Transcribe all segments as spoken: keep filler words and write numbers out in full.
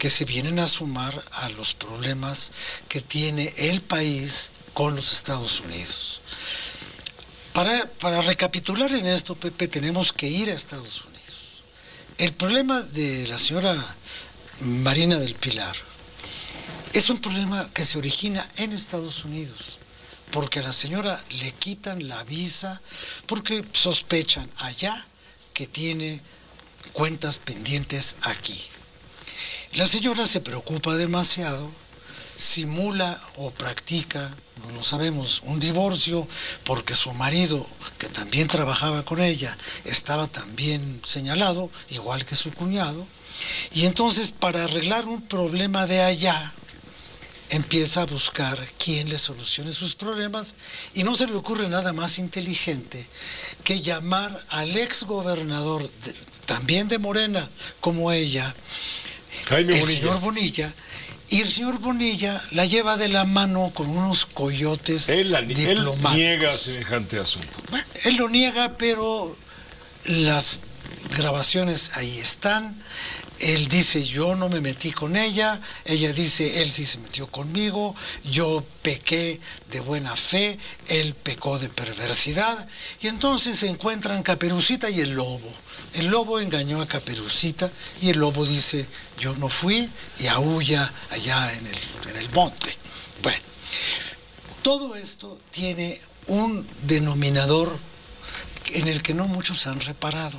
que se vienen a sumar a los problemas que tiene el país con los Estados Unidos. Para, para recapitular en esto, Pepe, tenemos que ir a Estados Unidos. El problema de la señora Marina del Pilar es un problema que se origina en Estados Unidos, porque a la señora le quitan la visa porque sospechan allá que tiene cuentas pendientes aquí. La señora se preocupa demasiado, simula o practica, no lo sabemos, un divorcio porque su marido, que también trabajaba con ella, estaba también señalado, igual que su cuñado, y entonces para arreglar un problema de allá, empieza a buscar quién le solucione sus problemas y no se le ocurre nada más inteligente que llamar al ex gobernador, de, también de Morena, como ella, Jaime el Bonilla. señor Bonilla, y el señor Bonilla la lleva de la mano con unos coyotes Él, la, diplomáticos. él niega semejante asunto. Bueno, él lo niega, pero las grabaciones ahí están. Él dice, yo no me metí con ella. Ella dice, él sí se metió conmigo. Yo pequé de buena fe. Él pecó de perversidad. Y entonces se encuentran Caperucita y el lobo. El lobo engañó a Caperucita y el lobo dice, yo no fui, y aúlla allá en el, en el monte. Bueno, todo esto tiene un denominador en el que no muchos han reparado.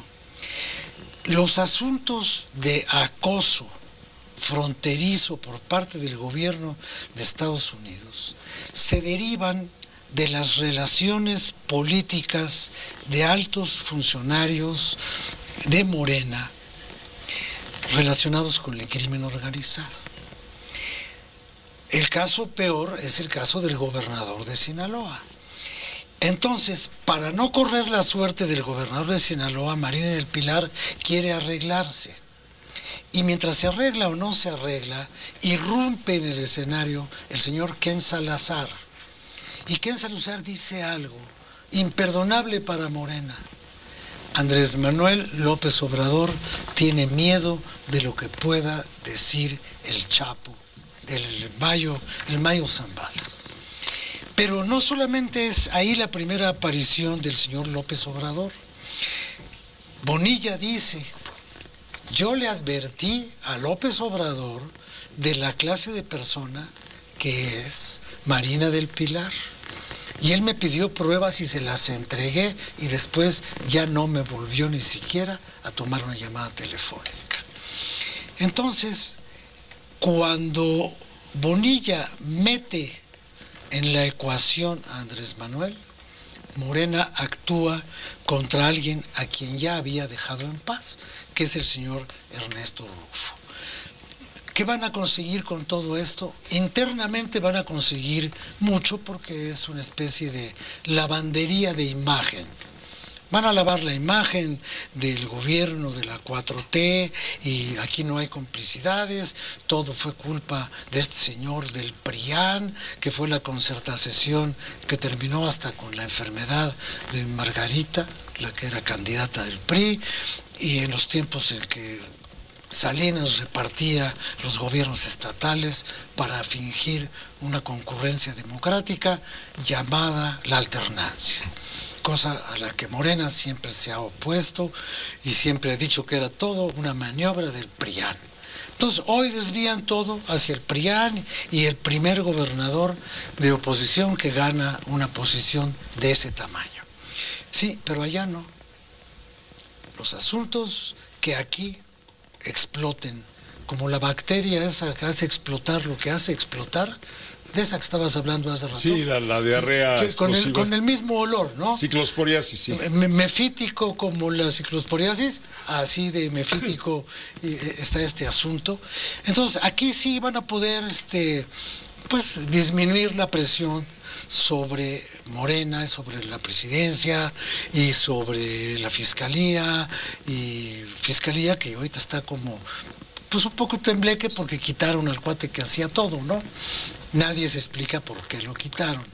Los asuntos de acoso fronterizo por parte del gobierno de Estados Unidos se derivan de las relaciones políticas de altos funcionarios de Morena relacionados con el crimen organizado. El caso peor es el caso del gobernador de Sinaloa. Entonces, para no correr la suerte del gobernador de Sinaloa, Marina del Pilar quiere arreglarse. Y mientras se arregla o no se arregla, irrumpe en el escenario el señor Ken Salazar. Y Ken Salazar dice algo imperdonable para Morena. Andrés Manuel López Obrador tiene miedo de lo que pueda decir el Chapo, el Mayo, el Mayo Zambada. Pero no solamente es ahí la primera aparición del señor López Obrador. Bonilla dice, yo le advertí a López Obrador de la clase de persona que es Marina del Pilar. Y él me pidió pruebas y se las entregué y después ya no me volvió ni siquiera a tomar una llamada telefónica. Entonces, cuando Bonilla mete en la ecuación a Andrés Manuel, Morena actúa contra alguien a quien ya había dejado en paz, que es el señor Ernesto Rufo. ¿Qué van a conseguir con todo esto? Internamente van a conseguir mucho porque es una especie de lavandería de imagen. Van a lavar la imagen del gobierno de la cuatro T y aquí no hay complicidades, todo fue culpa de este señor del PRIAN, que fue la concertación que terminó hasta con la enfermedad de Margarita, la que era candidata del P R I, y en los tiempos en que Salinas repartía los gobiernos estatales para fingir una concurrencia democrática llamada la alternancia, cosa a la que Morena siempre se ha opuesto y siempre ha dicho que era todo una maniobra del PRIAN. Entonces hoy desvían todo hacia el PRIAN y el primer gobernador de oposición que gana una posición de ese tamaño. Sí, pero allá no. Los asuntos que aquí exploten, como la bacteria esa que hace explotar lo que hace explotar, de esa que estabas hablando hace rato. Sí, la, la diarrea que, con, el, con el mismo olor, ¿no? Ciclosporiasis, sí. Mefítico como la ciclosporiasis, así de mefítico está este asunto. Entonces, aquí sí van a poder este, pues, disminuir la presión sobre Morena, sobre la presidencia y sobre la fiscalía, y fiscalía que ahorita está como pues un poco tembleque porque quitaron al cuate que hacía todo, ¿no? Nadie se explica por qué lo quitaron.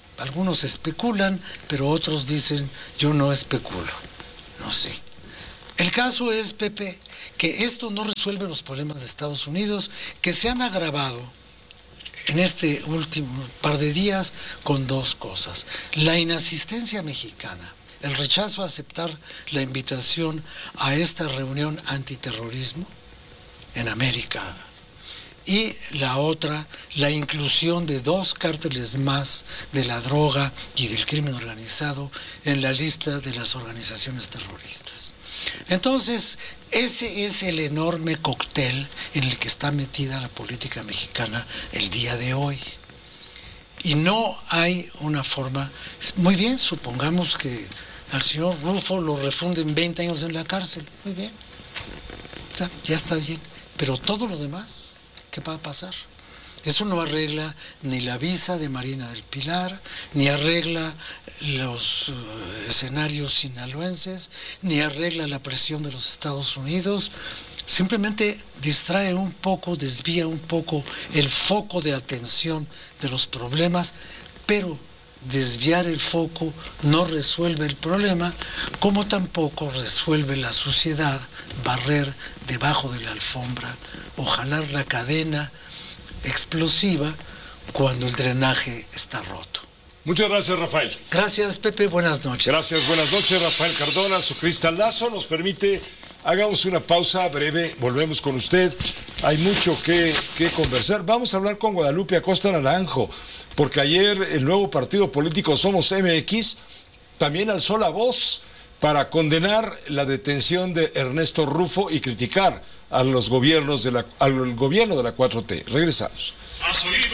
Algunos especulan, pero otros dicen, yo no especulo, no sé. El caso es, Pepe, que esto no resuelve los problemas de Estados Unidos, que se han agravado en este último par de días con dos cosas. La inasistencia mexicana, el rechazo a aceptar la invitación a esta reunión antiterrorismo en América. Y la otra, la inclusión de dos cárteles más de la droga y del crimen organizado en la lista de las organizaciones terroristas. Entonces, ese es el enorme cóctel en el que está metida la política mexicana el día de hoy. Y no hay una forma... Muy bien, supongamos que al señor Rufo lo refunden veinte años en la cárcel. Muy bien, ya, ya está bien. Pero todo lo demás, ¿qué va a pasar? Eso no arregla ni la visa de Marina del Pilar, ni arregla los uh, escenarios sinaloenses, ni arregla la presión de los Estados Unidos. Simplemente distrae un poco, desvía un poco el foco de atención de los problemas, pero desviar el foco no resuelve el problema, como tampoco resuelve la suciedad, barrer debajo de la alfombra o jalar la cadena explosiva cuando el drenaje está roto. Muchas gracias, Rafael. Gracias, Pepe. Buenas noches. Gracias, buenas noches, Rafael Cardona. Su cristalazo nos permite, hagamos una pausa breve, volvemos con usted. Hay mucho que, que conversar. Vamos a hablar con Guadalupe Acosta Naranjo, porque ayer el nuevo partido político Somos M X también alzó la voz para condenar la detención de Ernesto Rufo y criticar a los gobiernos de la, al gobierno de la cuatro T. Regresamos.